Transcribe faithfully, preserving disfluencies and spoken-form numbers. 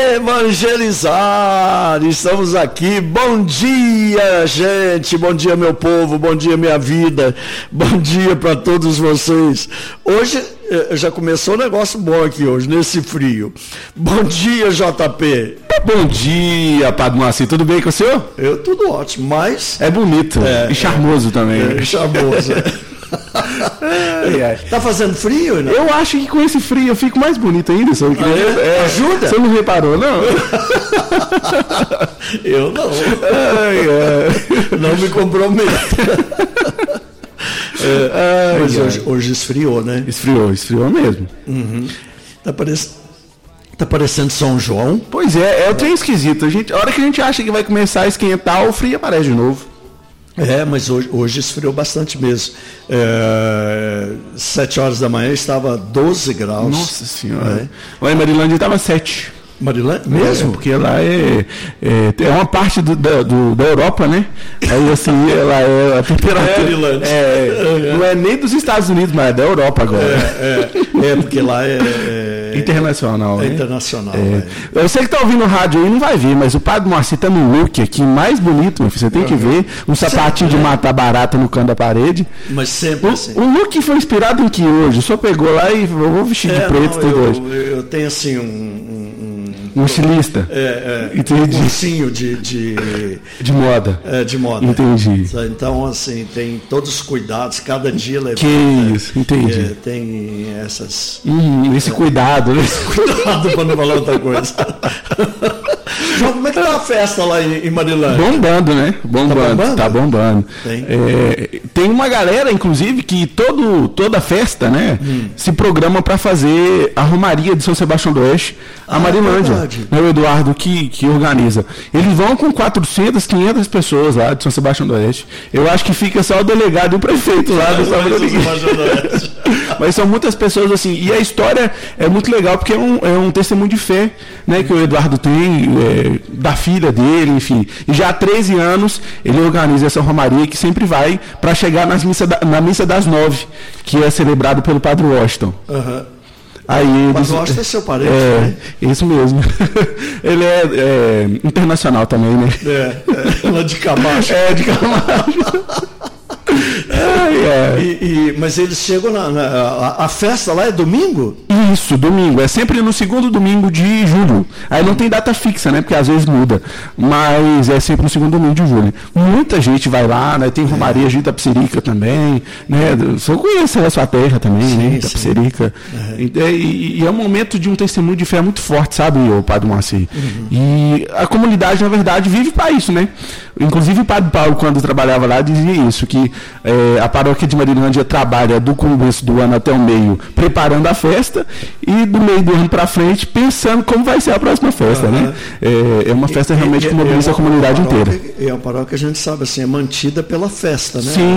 Evangelizar, estamos aqui. Bom dia, gente, bom dia, meu povo, bom dia, minha vida, bom dia para todos vocês. Hoje já começou um negócio bom aqui hoje, nesse frio. Bom dia, J P. Bom dia, Padre Moacir, tudo bem com o senhor? Eu tudo ótimo, mas... É bonito é, e charmoso é, também. É, charmoso, é. Tá fazendo frio, né? Eu acho que com esse frio eu fico mais bonito ainda, senhor. Ah, é? É, ajuda? Você não reparou, não? Eu não. Ai, ai. Não me comprometo. É, ai, mas ai. Hoje, hoje esfriou, né? Esfriou, esfriou mesmo. Uhum. Tá parecendo. Tá parecendo São João? Pois é, é o trem esquisito. A, gente, a hora que a gente acha que vai começar a esquentar, o frio aparece de novo. É, mas hoje, hoje esfriou bastante mesmo. É, sete horas da manhã estava doze graus. Nossa Senhora. É. Lá em Marilândia estava sete. Marilândia? Mesmo? É, porque lá é, é, é uma parte do, da, do, da Europa, né? Aí assim, ela é a temperatura. É, é, não é nem dos Estados Unidos, mas é da Europa agora. É, é, é porque lá é. é internacional, é né? Internacional. É. É. Eu sei que tá ouvindo o rádio aí, não vai ver, mas o Padre Moacir tá no look aqui mais bonito, meu filho, você tem uhum. que ver. Um sapatinho sempre, de matar barata no canto da parede. Mas sempre o, assim. O look foi inspirado em que hoje? Só pegou lá e vou vestir é, de preto não, tudo eu, hoje. Eu tenho assim um. um Um estilista. É, é, Entendi. Um cursinho de, de, de moda. É, de moda. Entendi. Então, assim, tem todos os cuidados, cada dia levanta. Que isso, entendi. É, tem essas. Hum, esse é, cuidado, né? Esse cuidado para não falar outra coisa. João, como é que tá a festa lá em, em Marilândia? Bombando, né? Bombando. Tá bombando. Tá bombando. Tem. É, tem uma galera, inclusive, que todo, toda festa, né, hum. se programa para fazer a Romaria de São Sebastião do Oeste, a ah, Marilândia. É o Eduardo que, que organiza. Eles vão com quatrocentas, quinhentas pessoas lá de São Sebastião do Oeste. Eu acho que fica só o delegado e o prefeito lá do São Sebastião do Oeste. Mas são muitas pessoas assim. E a história é muito legal porque é um, é um testemunho de fé, né, que o Eduardo tem, é, da filha dele, enfim. E já há treze anos ele organiza essa romaria que sempre vai para chegar nas missa da, na missa das nove, que é celebrado pelo Padre Washington. Uhum. Aí Mas o Washington é seu parente, é, né? Isso mesmo. Ele é, é internacional também, né? É, é lá de Camacho. É, de Camacho. É, é. E, e, mas eles chegam na, na a, a festa lá é domingo? Isso, domingo. É sempre no segundo domingo de julho. Aí não tem data fixa, né? Porque às vezes muda. Mas é sempre no segundo domingo de julho. Muita gente vai lá, né? Tem Romaria de Itapecerica também, né? Você conhece a sua terra também, sim, né? Itapecerica. Uhum. E, e, e é um momento de um testemunho de fé muito forte, sabe, o Padre Moacir? Uhum. E a comunidade, na verdade, vive para isso, né? Inclusive o Padre Paulo, quando trabalhava lá, dizia isso, que é, a paróquia de Marilândia trabalha do começo do ano até o meio, preparando a festa, e do meio do ano para frente, pensando como vai ser a próxima festa, uhum. né? É, é uma festa realmente e, que mobiliza é, é a comunidade paróquia, inteira. É uma paróquia que a gente sabe, assim, é mantida pela festa, né? Sim.